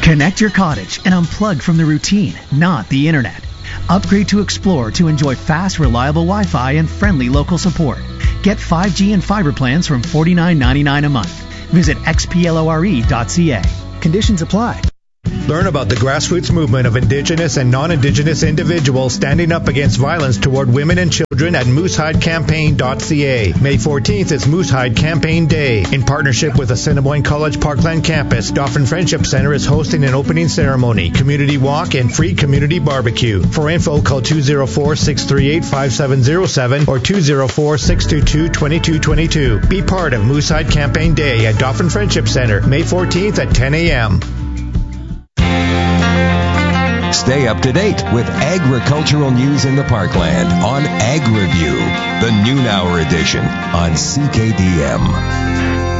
Connect your cottage and unplug from the routine, not the internet. Upgrade to Explore to enjoy fast, reliable Wi-Fi and friendly local support. Get 5G and fiber plans from $49.99 a month. Visit xplore.ca. Conditions apply. Learn about the grassroots movement of Indigenous and non-Indigenous individuals standing up against violence toward women and children at moosehidecampaign.ca. May 14th is Moosehide Campaign Day. In partnership with the Assiniboine College Parkland campus, Dauphin Friendship Center is hosting an opening ceremony, community walk, and free community barbecue. For info, call 204-638-5707 or 204-622-2222. Be part of Moosehide Campaign Day at Dauphin Friendship Center, May 14th at 10 a.m. Stay up to date with agricultural news in the Parkland on Ag Review, the noon hour edition on CKDM.